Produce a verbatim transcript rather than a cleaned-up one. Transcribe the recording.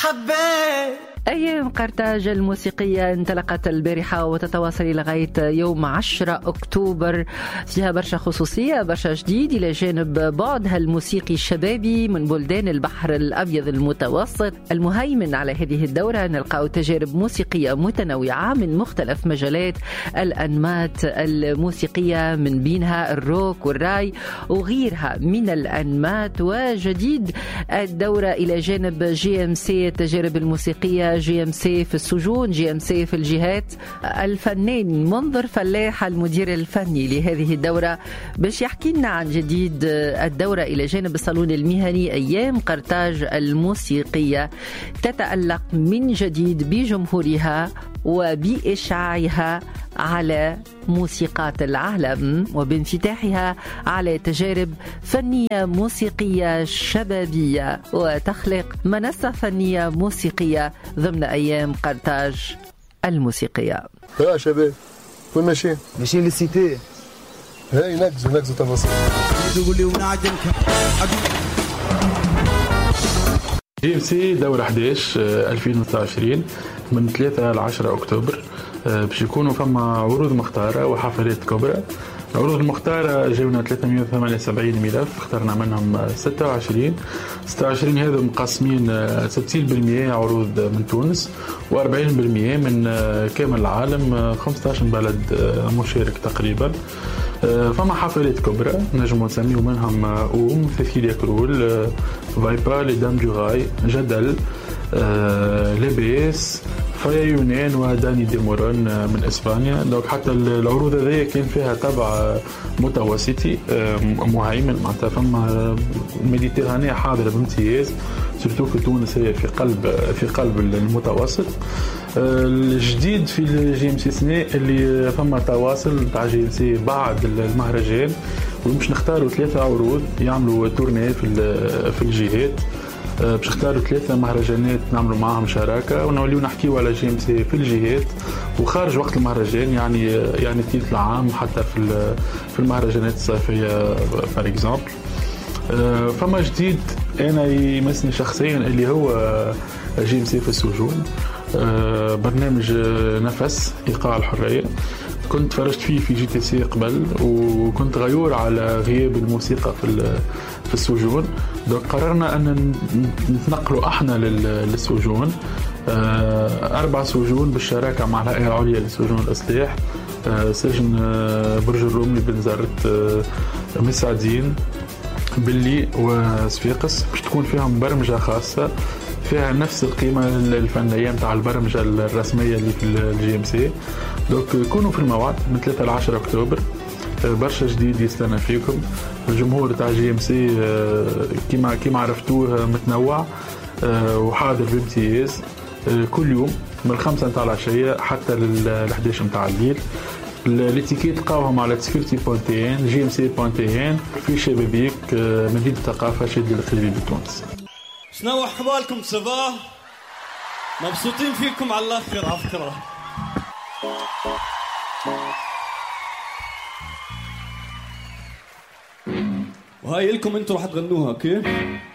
حبيت. أيام قرطاج الموسيقية انطلقت البارحة وتتواصل لغاية يوم عشرة أكتوبر. فيها برشا خصوصية، برشا جديد، إلى جانب بعدها الموسيقي الشبابي من بلدان البحر الأبيض المتوسط. المهيمن على هذه الدورة نلقاو تجارب موسيقية متنوعة من مختلف مجالات الأنماط الموسيقية، من بينها الروك والراي وغيرها من الأنماط. وجديد الدورة إلى جانب جي ام سي التجارب الموسيقية، جي ام سي في السجون، جي ام سي في الجهات. الفنان منظر فلاح المدير الفني لهذه الدورة باش يحكي لنا عن جديد الدورة إلى جانب الصالون المهني أيام قرطاج الموسيقية، تتألق من جديد بجمهورها وبإشعاعها على موسيقات العالم وبانفتاحها على تجارب فنية موسيقية شبابية وتخلق منصة فنية موسيقية ضمن أيام قرطاج الموسيقية. ها شباب وين ماشيين؟ ماشيين للسيتي. هاي نكزو نكزو تفاصيل. تقول لي ونعدمك جي ام سي دورة أحد عشر ألفين وتسعة وعشرين من ثلاثة إلى عشرة أكتوبر. باش يكونوا فما عروض مختارة وحفلات كبرى. العروض المختارة جاونا ثلاثمائة وثمانية وسبعين ملف، اخترنا منهم ستة وعشرين ستة وعشرين هذا مقسمين ستين بالمئة عروض من تونس وأربعين بالمئة من كامل العالم، خمسة عشر بلد مشارك تقريبا. فما حفلات كبرى نجموا نسميو منهم أوم، سيسيليا كرول، فايبا، لدام جوغاي، جدل، لبيس، فيا يونان وداني ديمورون من اسبانيا. دونك حتى العروض هذه كان فيها تبع متوسطي مهيمن، معناتها فما الميديتيرانية حاضرة بامتياز، سورتو في تونس هي في قلب في قلب المتوسط. الجديد في الجي ام سي سنة اللي فما تواصل تاع جي ام سي بعد المهرجان، ومش نختاروا ثلاثة عروض يعملوا تورنيه في في الجهات. باش اختاروا ثلاثة مهرجانات نعملوا معهم شراكة ونوليو نحكيوا على جي ام سي في الجهات وخارج وقت المهرجان، يعني يعني ثلث العام حتى في في المهرجانات الصيفية بار اكزامبل. فما جديد انا يمسني شخصيا اللي هو جي ام سي في السجون، برنامج نفس ايقاع الحرية. كنت فرجت فيه في جي تي سي قبل وكنت غيور على غياب الموسيقى في في السجون. دونك قررنا ان نتنقلوا احنا للسجون، اربع سجون بالشراكه مع الهيئه العليا للسجون والاصلاح، سجن برج الرومي، بنزرت، مسعدين، بلي وصفاقس، باش تكون فيهم برمجه خاصه فيها نفس القيمه الفنيه نتاع البرمجه الرسميه اللي في الجي ام سي. دونك كونوا في الموعد من ثلاثة إلى عشرة أكتوبر. برشا جديد يستنى فيكم. الجمهور تاع جي ام سي كيما كيما عرفتوه متنوع وحاضر بامتياز كل يوم من الخمسة نتاع العشية حتى للحداش نتاع الليل. الاتيكيت تلقاوهم على تسكيرتي بونتين جي ام سي بونتين في شبابيك مدينة الثقافة شادي الخليلي بتونس. شنو احوالكم؟ صباح مبسوطين فيكم على الاخر على فكرة. وهاي لكم انتوا راح تغنوها اوكي؟